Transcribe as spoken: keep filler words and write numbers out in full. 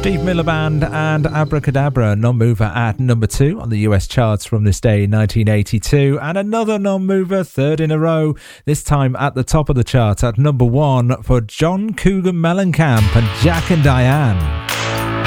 Steve Miller Band and Abracadabra, non-mover at number two on the U S charts from this day in nineteen eighty-two, and another non-mover, third in a row, this time at the top of the chart at number one for John Cougar Mellencamp and Jack and Diane.